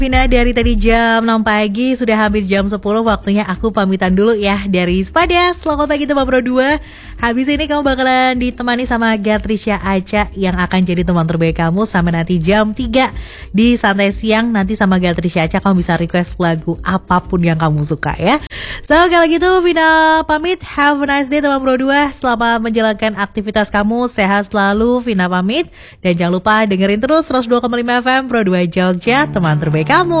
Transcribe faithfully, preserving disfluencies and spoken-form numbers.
Vina, dari tadi jam enam pagi sudah hampir jam sepuluh, waktunya aku pamitan dulu ya dari Spada. Selamat pagi teman Pro dua. Habis ini kamu bakalan ditemani sama Gatrisya Aca yang akan jadi teman terbaik kamu sampai nanti jam tiga di Santai Siang. Nanti sama Gatrisya Aca kamu bisa request lagu apapun yang kamu suka ya. So kalau gitu Vina pamit, have a nice day teman Pro dua. Selamat menjalankan aktivitas kamu, sehat selalu. Vina pamit dan jangan lupa dengerin terus seratus dua koma lima F M Pro dua Jogja, teman terbaik kamu.